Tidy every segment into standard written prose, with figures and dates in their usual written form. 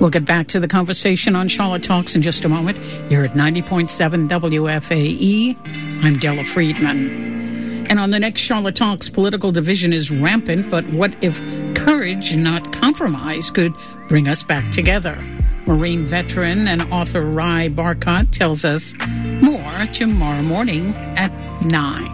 We'll get back to the conversation on Charlotte Talks in just a moment. Here at 90.7 WFAE, I'm Della Friedman. And on the next Charlotte Talks, political division is rampant, but what if courage, not compromise, could bring us back together? Marine veteran and author Rai Barkat tells us more tomorrow morning at 9.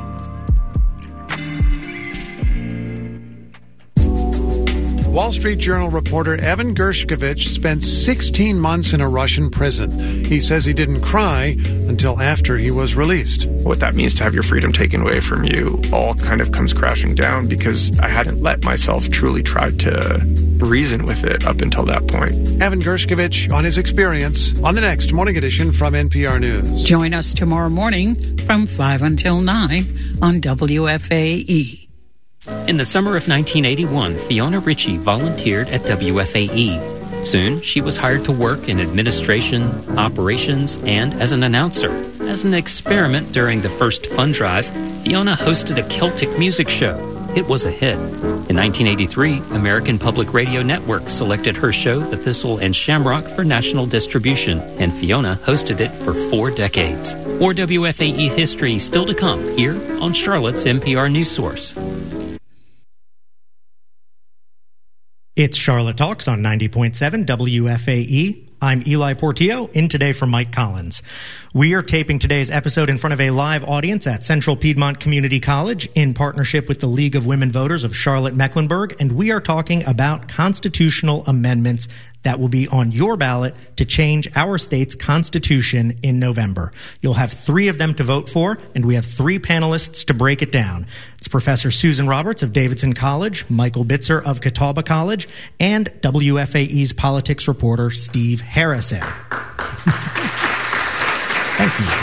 Wall Street Journal reporter Evan Gershkovich spent 16 months in a Russian prison. He says he didn't cry until after he was released. What that means to have your freedom taken away from you all kind of comes crashing down because I hadn't let myself truly try to reason with it up until that point. Evan Gershkovich on his experience on the next Morning Edition from NPR News. Join us tomorrow morning from 5 until 9 on WFAE. In the summer of 1981, Fiona Ritchie volunteered at WFAE. Soon, she was hired to work in administration, operations, and as an announcer. As an experiment during the first fund drive, Fiona hosted a Celtic music show. It was a hit. In 1983, American Public Radio Network selected her show, The Thistle and Shamrock, for national distribution, and Fiona hosted it for 4 decades. More WFAE history still to come here on Charlotte's NPR News Source. It's Charlotte Talks on 90.7 WFAE. I'm Eli Portillo, in today for Mike Collins. We are taping today's episode in front of a live audience at Central Piedmont Community College in partnership with the League of Women Voters of Charlotte-Mecklenburg, and we are talking about constitutional amendments that will be on your ballot to change our state's constitution in November. You'll have 3 of them to vote for, and we have 3 panelists to break it down. It's Professor Susan Roberts of Davidson College, Michael Bitzer of Catawba College, and WFAE's politics reporter Steve Harrison. Thank you.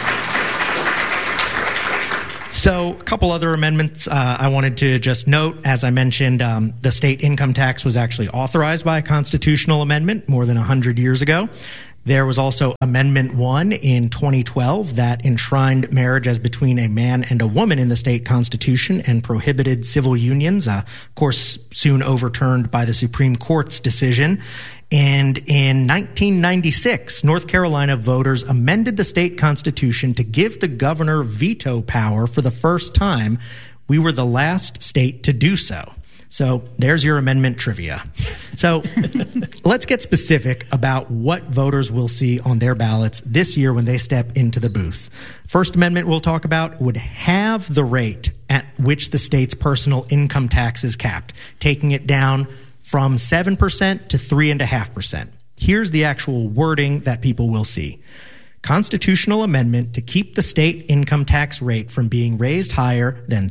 So a couple other amendments I wanted to just note. As I mentioned, the state income tax was actually authorized by a constitutional amendment more than 100 years ago. There was also Amendment 1 in 2012 that enshrined marriage as between a man and a woman in the state constitution and prohibited civil unions, of course, soon overturned by the Supreme Court's decision. And in 1996, North Carolina voters amended the state constitution to give the governor veto power for the first time. We were the last state to do so. So there's your amendment trivia. So let's get specific about what voters will see on their ballots this year when they step into the booth. First Amendment we'll talk about would have the rate at which the state's personal income tax is capped, taking it down from 7% to 3.5%. Here's the actual wording that people will see. Constitutional amendment to keep the state income tax rate from being raised higher than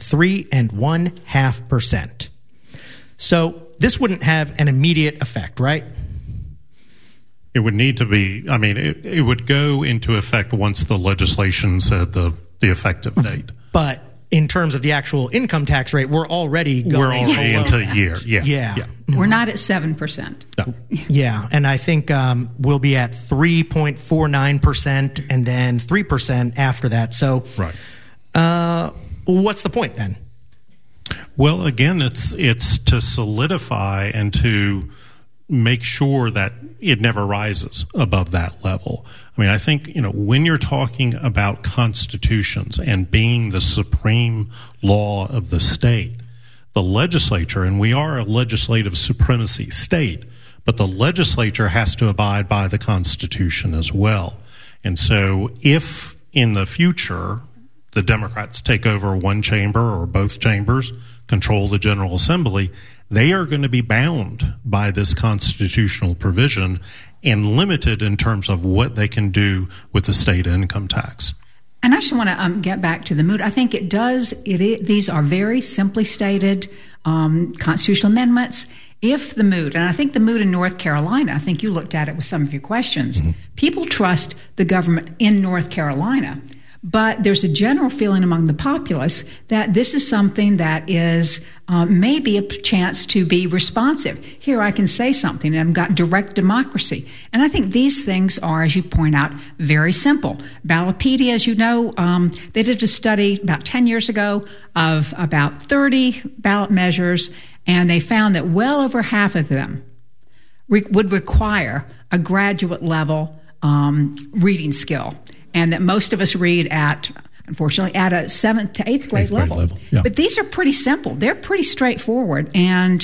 3.5%. So this wouldn't have an immediate effect, right? It would need to be, it would go into effect once the legislation said the effective date. But in terms of the actual income tax rate, we're already into a year. Yeah. We're not at 7%. No. Yeah, and I think we'll be at 3.49% and then 3% after that. So right. What's the point then? Well, again, it's to solidify and to make sure that it never rises above that level. I think, when you're talking about constitutions and being the supreme law of the state, the legislature, and we are a legislative supremacy state, but the legislature has to abide by the Constitution as well. And so if in the future the Democrats take over one chamber or both chambers, control the General Assembly, they are going to be bound by this constitutional provision and limited in terms of what they can do with the state income tax. And I just want to get back to the mood. I think it does. These are very simply stated constitutional amendments. If the mood, and I think the mood in North Carolina, I think you looked at it with some of your questions, people trust the government in North Carolina. But there's a general feeling among the populace that this is something that is maybe a chance to be responsive. Here I can say something, and I've got direct democracy. And I think these things are, as you point out, very simple. Ballotpedia, as you know, they did a study about 10 years ago of about 30 ballot measures, and they found that well over half of them would require a graduate level reading skill, and that most of us read unfortunately, at a 7th to 8th grade level. Yeah. But these are pretty simple. They're pretty straightforward, and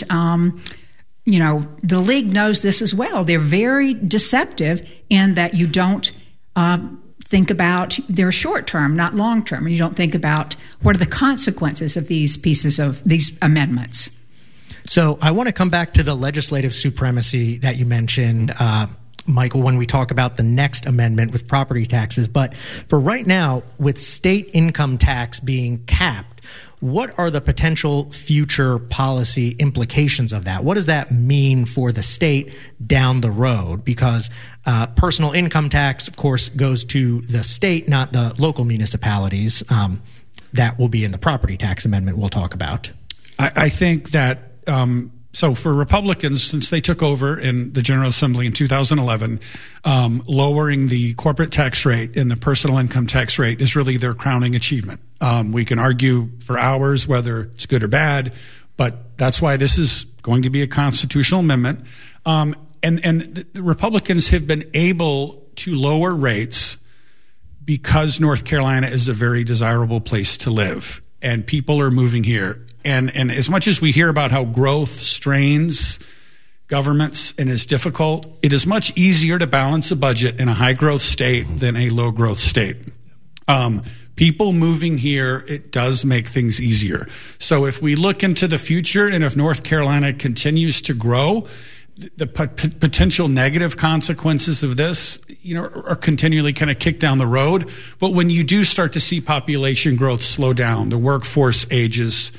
the league knows this as well. They're very deceptive in that you don't think about their short term, not long term, and you don't think about what are the consequences of these amendments. So I want to come back to the legislative supremacy that you mentioned, Michael, when we talk about the next amendment with property taxes. But for right now, with state income tax being capped, what are the potential future policy implications of that? What does that mean for the state down the road? Because personal income tax, of course, goes to the state, not the local municipalities. That will be in the property tax amendment we'll talk about. I think that so for Republicans, since they took over in the General Assembly in 2011, lowering the corporate tax rate and the personal income tax rate is really their crowning achievement. We can argue for hours whether it's good or bad, but that's why this is going to be a constitutional amendment. And the Republicans have been able to lower rates because North Carolina is a very desirable place to live, and people are moving here. And as much as we hear about how growth strains governments and is difficult, it is much easier to balance a budget in a high-growth state than a low-growth state. People moving here, it does make things easier. So if we look into the future and if North Carolina continues to grow, the potential negative consequences of this, are continually kind of kicked down the road. But when you do start to see population growth slow down, the workforce ages,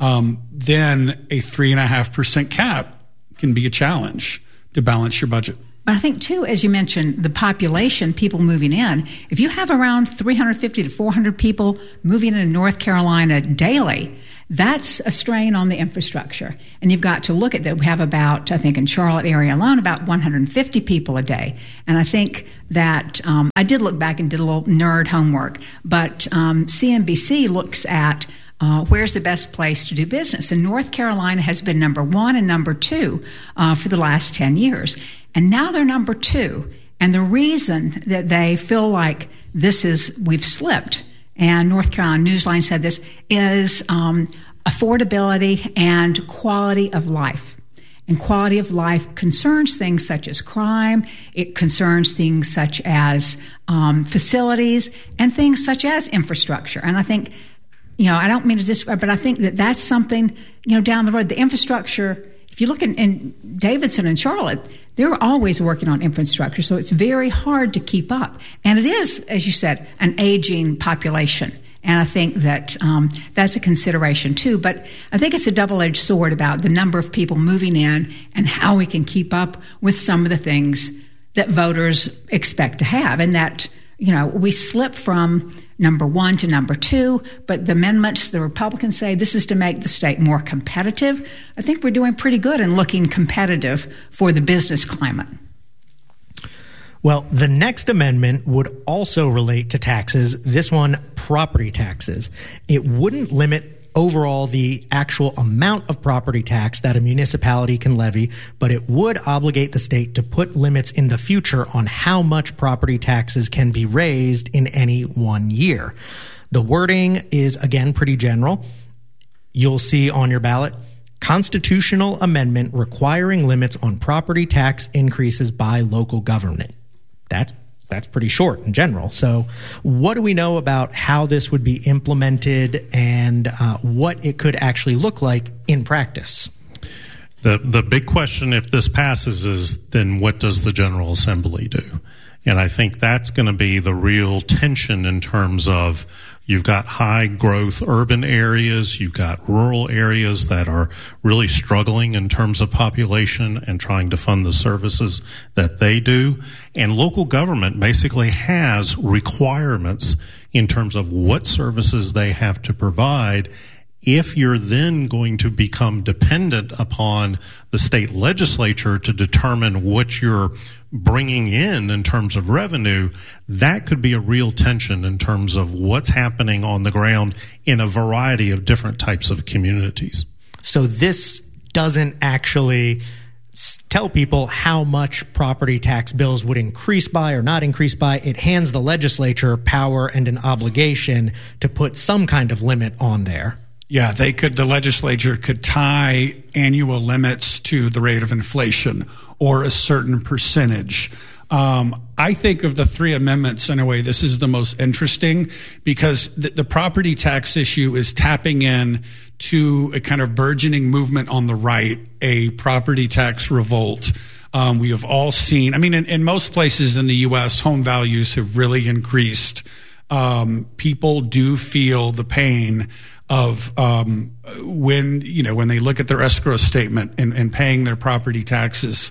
then a 3.5% cap can be a challenge to balance your budget. But I think, too, as you mentioned, the population, people moving in, if you have around 350 to 400 people moving into North Carolina daily, that's a strain on the infrastructure. And you've got to look at that. We have about, I think in Charlotte area alone, about 150 people a day. And I think that I did look back and did a little nerd homework, but CNBC looks at where's the best place to do business. And North Carolina has been number 1 and number 2 for the last 10 years. And now they're number 2. And the reason that they feel like we've slipped, and North Carolina Newsline said this, is affordability and quality of life. And quality of life concerns things such as crime. It concerns things such as facilities and things such as infrastructure. And I think, I don't mean to disrupt, but I think that that's something, down the road, the infrastructure. If you look in Davidson and Charlotte, they're always working on infrastructure, so it's very hard to keep up. And it is, as you said, an aging population. And I think that that's a consideration, too. But I think it's a double-edged sword about the number of people moving in and how we can keep up with some of the things that voters expect to have. And that, we slip from number 1 to number 2, but the amendments, the Republicans say this is to make the state more competitive. I think we're doing pretty good in looking competitive for the business climate. Well, the next amendment would also relate to taxes, this one, property taxes. It wouldn't limit overall the actual amount of property tax that a municipality can levy, but it would obligate the state to put limits in the future on how much property taxes can be raised in any one year. The wording is, again, pretty general. You'll see on your ballot, constitutional amendment requiring limits on property tax increases by local government. That's pretty short in general. So what do we know about how this would be implemented and what it could actually look like in practice? The big question, if this passes, is then what does the General Assembly do? And I think that's going to be the real tension in terms of you've got high growth urban areas, you've got rural areas that are really struggling in terms of population and trying to fund the services that they do. And local government basically has requirements in terms of what services they have to provide. If you're then going to become dependent upon the state legislature to determine what you're bringing in terms of revenue, that could be a real tension in terms of what's happening on the ground in a variety of different types of communities. So this doesn't actually tell people how much property tax bills would increase by or not increase by. It hands the legislature power and an obligation to put some kind of limit on there. Yeah, the legislature could tie annual limits to the rate of inflation or a certain percentage. I think of the three amendments in a way, this is the most interesting because the property tax issue is tapping in to a kind of burgeoning movement on the right, a property tax revolt. We have all seen, in most places in the U.S., home values have really increased. People do feel the pain of when they look at their escrow statement and paying their property taxes.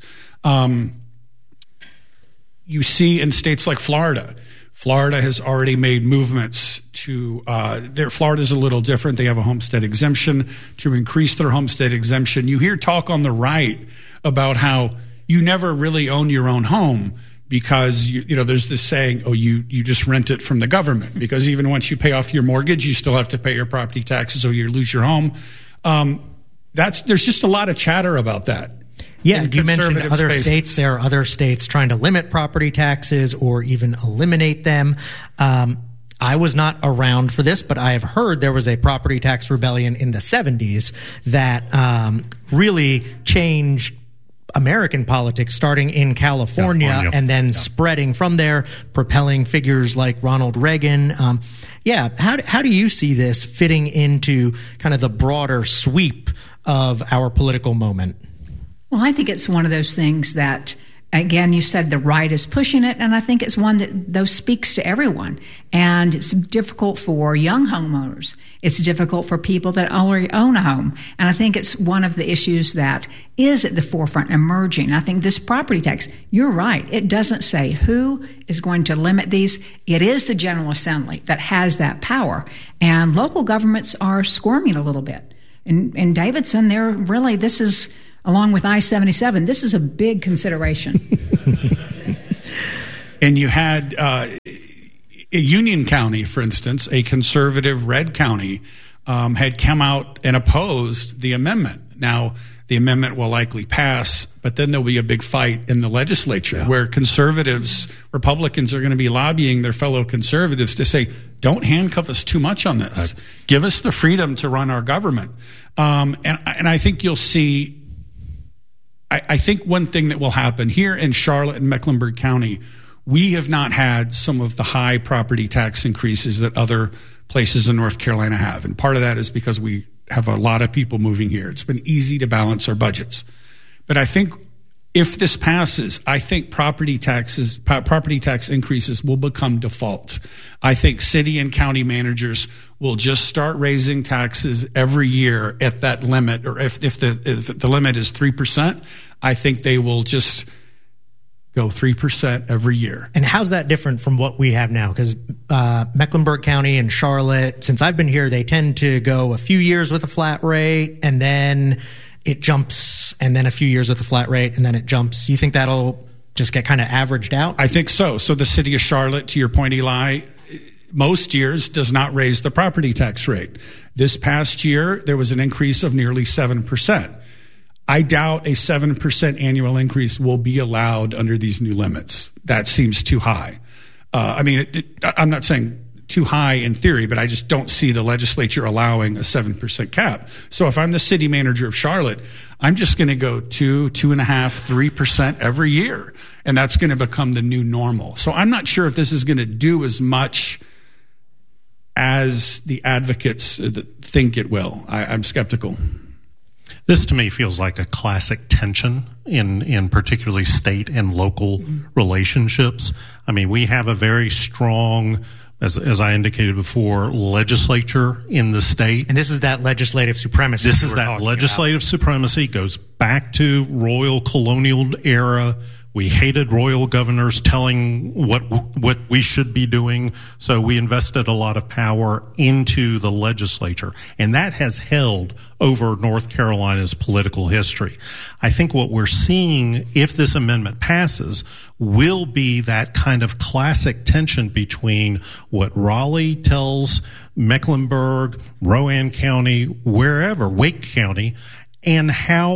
You see in states like Florida has already made movements to Florida's a little different. They have a homestead exemption to increase their homestead exemption. You hear talk on the right about how you never really own your own home because there's this saying, you just rent it from the government, because even once you pay off your mortgage, you still have to pay your property taxes or you lose your home. There's just a lot of chatter about that. Yeah, you mentioned other states. There are other states trying to limit property taxes or even eliminate them. I was not around for this, but I have heard there was a property tax rebellion in the 70s that really changed American politics, starting in California. And then spreading from there, propelling figures like Ronald Reagan. How do you see this fitting into kind of the broader sweep of our political moment? Well, I think it's one of those things that, again, you said the right is pushing it, and I think it's one that speaks to everyone. And it's difficult for young homeowners. It's difficult for people that already own a home. And I think it's one of the issues that is at the forefront emerging. I think this property tax, you're right, it doesn't say who is going to limit these. It is the General Assembly that has that power. And local governments are squirming a little bit. In Davidson, this is, along with I-77, this is a big consideration. And you had Union County, for instance, a conservative red county, had come out and opposed the amendment. Now, the amendment will likely pass, but then there'll be a big fight in the legislature where Republicans are going to be lobbying their fellow conservatives to say, don't handcuff us too much on this. Give us the freedom to run our government. And I think you'll see, I think one thing that will happen here in Charlotte and Mecklenburg County, we have not had some of the high property tax increases that other places in North Carolina have. And part of that is because we have a lot of people moving here. It's been easy to balance our budgets. But I think if this passes, I think property tax increases will become default. I think city and county managers will just start raising taxes every year at that limit, or if the limit is 3%, I think they will just go 3% every year. And how's that different from what we have now? Because Mecklenburg County and Charlotte, since I've been here, they tend to go a few years with a flat rate, and then it jumps, and then a few years with a flat rate, and then it jumps. You think that'll just get kind of averaged out? I think so. So the city of Charlotte, to your point, Eli, most years does not raise the property tax rate. This past year, there was an increase of nearly 7%. I doubt a 7% annual increase will be allowed under these new limits. That seems too high. I'm not saying too high in theory, but I just don't see the legislature allowing a 7% cap. So if I'm the city manager of Charlotte, I'm just going to go 2.5%, 3% every year. And that's going to become the new normal. So I'm not sure if this is going to do as much as the advocates think it will. I'm skeptical. This to me feels like a classic tension in particularly state and local relationships. I mean, we have a very strong, as I indicated before, legislature in the state. And this is that legislative supremacy. This is that legislative supremacy, goes back to royal colonial era. We hated royal governors telling what we should be doing, so we invested a lot of power into the legislature. And that has held over North Carolina's political history. I think what we're seeing, if this amendment passes, will be that kind of classic tension between what Raleigh tells Mecklenburg, Rowan County, wherever, Wake County, and how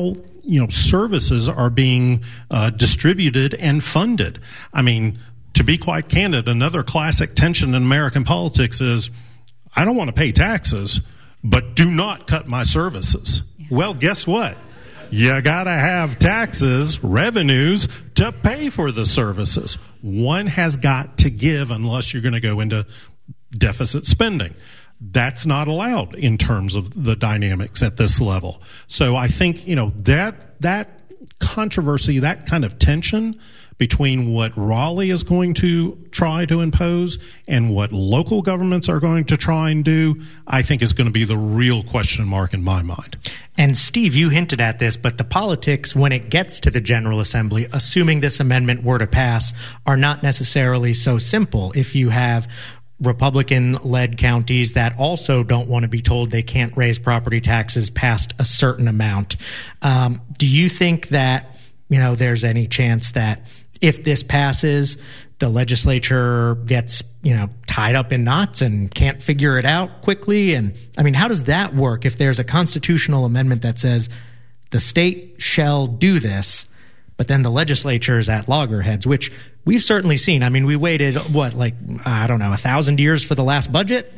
services are being distributed and funded. I mean, to be quite candid, another classic tension in American politics is, I don't want to pay taxes, but do not cut my services. Yeah. Well, guess what? You gotta have taxes, revenues, to pay for the services. One has got to give unless you're going to go into deficit spending. That's not allowed in terms of the dynamics at this level. So I think, that controversy, that kind of tension between what Raleigh is going to try to impose and what local governments are going to try and do, I think is going to be the real question mark in my mind. And Steve, you hinted at this, but the politics, when it gets to the General Assembly, assuming this amendment were to pass, are not necessarily so simple. If you have Republican-led counties that also don't want to be told they can't raise property taxes past a certain amount, do you think that, there's any chance that if this passes, the legislature gets, tied up in knots and can't figure it out quickly? And I mean, how does that work if there's a constitutional amendment that says the state shall do this, but then the legislature is at loggerheads, which we've certainly seen. I mean, we waited, 1,000 years for the last budget?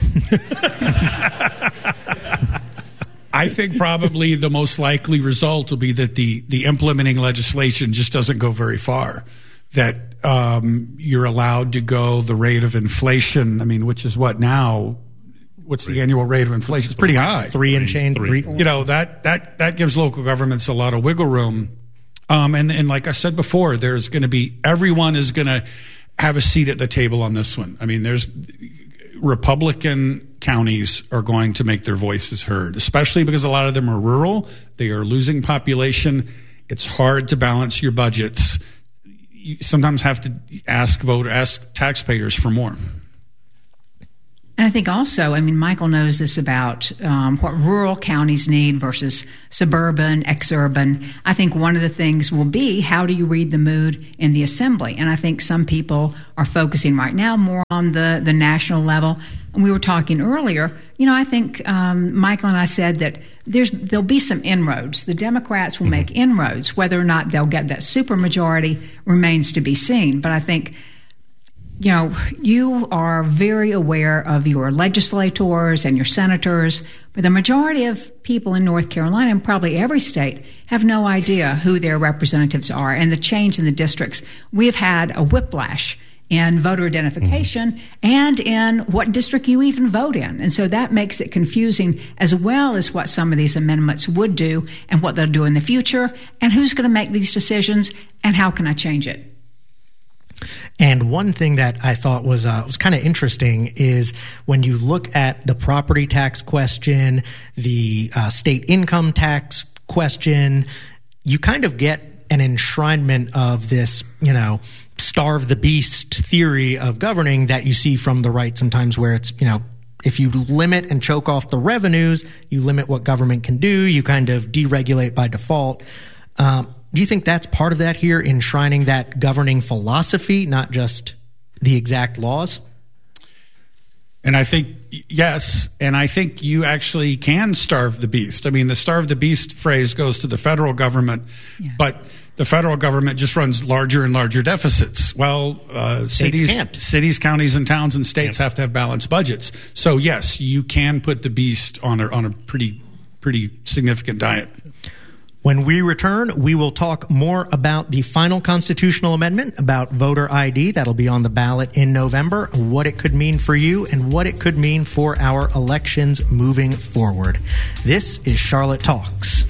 I think probably the most likely result will be that the implementing legislation just doesn't go very far. That you're allowed to go the rate of inflation. I mean, which is what now? What's the annual rate of inflation? It's pretty high. 3 and change. That gives local governments a lot of wiggle room. And like I said before, there's going to be, everyone is going to have a seat at the table on this one. I mean, there's Republican counties are going to make their voices heard, especially because a lot of them are rural. They are losing population. It's hard to balance your budgets. You sometimes have to ask taxpayers for more. And I think also, Michael knows this about what rural counties need versus suburban, exurban. I think one of the things will be, how do you read the mood in the assembly? And I think some people are focusing right now more on the national level. And we were talking earlier, I think Michael and I said that there'll be some inroads. The Democrats will make inroads. Whether or not they'll get that supermajority remains to be seen. But I think, you are very aware of your legislators and your senators, but the majority of people in North Carolina, and probably every state, have no idea who their representatives are. And the change in the districts, we've had a whiplash in voter identification and in what district you even vote in. And so that makes it confusing, as well as what some of these amendments would do and what they'll do in the future, and who's going to make these decisions and how can I change it. And one thing that I thought was kind of interesting is when you look at the property tax question, the state income tax question, you kind of get an enshrinement of this, starve the beast theory of governing that you see from the right sometimes, where it's, if you limit and choke off the revenues, you limit what government can do, you kind of deregulate by default. Do you think that's part of that here, enshrining that governing philosophy, not just the exact laws? And I think, yes, and I think you actually can starve the beast. I mean, the starve the beast phrase goes to the federal government, but the federal government just runs larger and larger deficits. Well, cities, counties, and towns and states have to have balanced budgets. So, yes, you can put the beast on a pretty significant diet. When we return, we will talk more about the final constitutional amendment, about voter ID. That'll be on the ballot in November, what it could mean for you and what it could mean for our elections moving forward. This is Charlotte Talks.